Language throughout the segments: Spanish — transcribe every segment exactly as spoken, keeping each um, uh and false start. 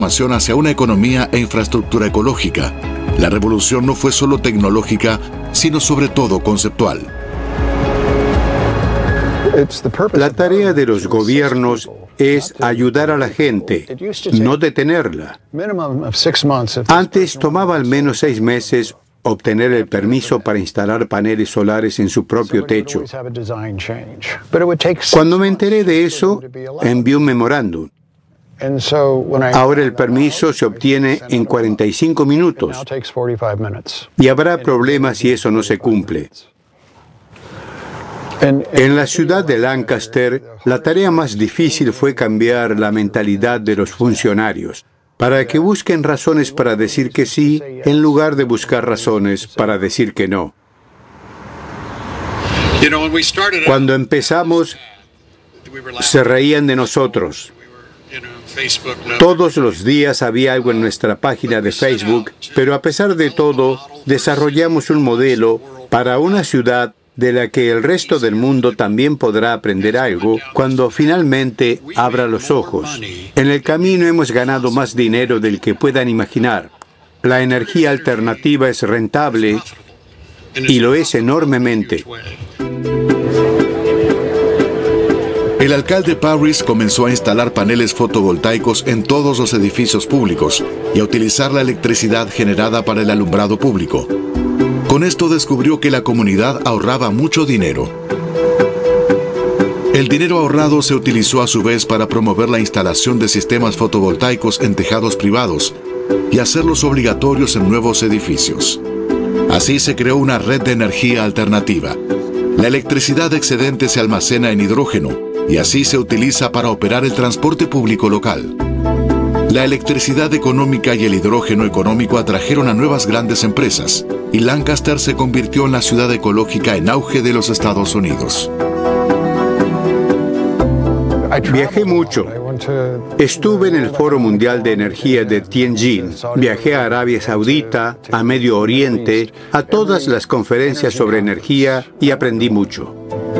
transformación hacia una economía e infraestructura ecológica. La revolución no fue solo tecnológica, sino sobre todo conceptual. La tarea de los gobiernos es ayudar a la gente, no detenerla. Antes tomaba al menos seis meses obtener el permiso para instalar paneles solares en su propio techo. Cuando me enteré de eso, envié un memorándum. Ahora el permiso se obtiene en cuarenta y cinco minutos y habrá problemas si eso no se cumple. En la ciudad de Lancaster, la tarea más difícil fue cambiar la mentalidad de los funcionarios para que busquen razones para decir que sí en lugar de buscar razones para decir que no. Cuando empezamos, se reían de nosotros. Todos los días había algo en nuestra página de Facebook, pero a pesar de todo, desarrollamos un modelo para una ciudad de la que el resto del mundo también podrá aprender algo cuando finalmente abra los ojos. En el camino hemos ganado más dinero del que puedan imaginar. La energía alternativa es rentable y lo es enormemente. El alcalde Parris comenzó a instalar paneles fotovoltaicos en todos los edificios públicos y a utilizar la electricidad generada para el alumbrado público. Con esto descubrió que la comunidad ahorraba mucho dinero. El dinero ahorrado se utilizó a su vez para promover la instalación de sistemas fotovoltaicos en tejados privados y hacerlos obligatorios en nuevos edificios. Así se creó una red de energía alternativa. La electricidad excedente se almacena en hidrógeno y así se utiliza para operar el transporte público local. La electricidad económica y el hidrógeno económico atrajeron a nuevas grandes empresas y Lancaster se convirtió en la ciudad ecológica en auge de los Estados Unidos. Viajé mucho. Estuve en el Foro Mundial de Energía de Tianjin. Viajé a Arabia Saudita, a Medio Oriente, a todas las conferencias sobre energía y aprendí mucho.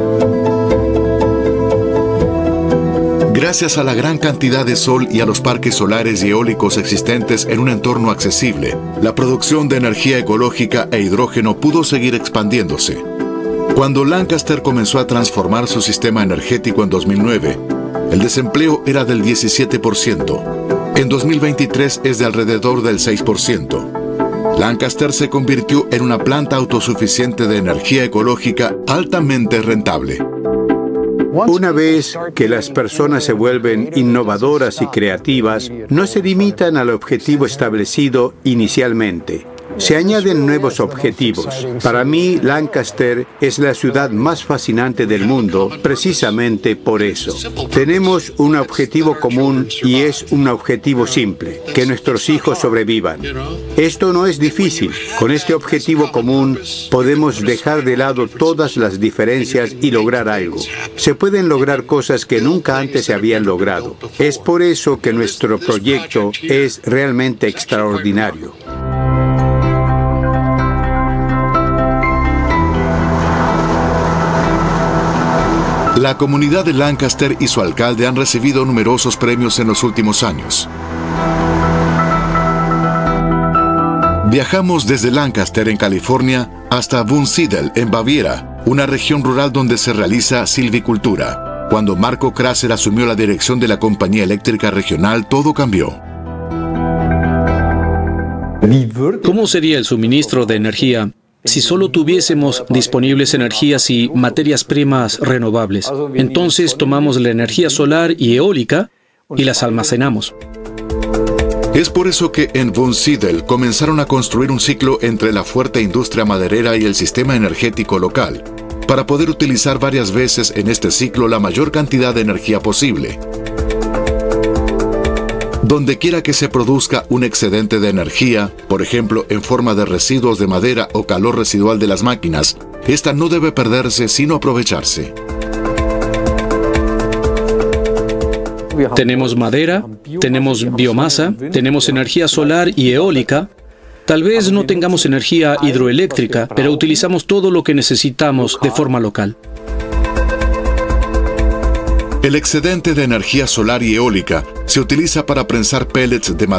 Gracias a la gran cantidad de sol y a los parques solares y eólicos existentes en un entorno accesible, la producción de energía ecológica e hidrógeno pudo seguir expandiéndose. Cuando Lancaster comenzó a transformar su sistema energético en dos mil nueve, el desempleo era del diecisiete por ciento. En dos mil veintitrés es de alrededor del seis por ciento. Lancaster se convirtió en una planta autosuficiente de energía ecológica altamente rentable. Una vez que las personas se vuelven innovadoras y creativas, no se limitan al objetivo establecido inicialmente. Se añaden nuevos objetivos. Para mí, Lancaster es la ciudad más fascinante del mundo, precisamente por eso. Tenemos un objetivo común y es un objetivo simple, que nuestros hijos sobrevivan. Esto no es difícil. Con este objetivo común podemos dejar de lado todas las diferencias y lograr algo. Se pueden lograr cosas que nunca antes se habían logrado. Es por eso que nuestro proyecto es realmente extraordinario. La comunidad de Lancaster y su alcalde han recibido numerosos premios en los últimos años. Viajamos desde Lancaster, en California, hasta Wunsiedel, en Baviera, una región rural donde se realiza silvicultura. Cuando Marco Krasser asumió la dirección de la compañía eléctrica regional, todo cambió. ¿Cómo sería el suministro de energía si solo tuviésemos disponibles energías y materias primas renovables? Entonces tomamos la energía solar y eólica y las almacenamos. Es por eso que en Wunsiedel comenzaron a construir un ciclo entre la fuerte industria maderera y el sistema energético local, para poder utilizar varias veces en este ciclo la mayor cantidad de energía posible. Donde quiera que se produzca un excedente de energía, por ejemplo en forma de residuos de madera o calor residual de las máquinas, esta no debe perderse sino aprovecharse. Tenemos madera, tenemos biomasa, tenemos energía solar y eólica. Tal vez no tengamos energía hidroeléctrica, pero utilizamos todo lo que necesitamos de forma local. El excedente de energía solar y eólica se utiliza para prensar pellets de madera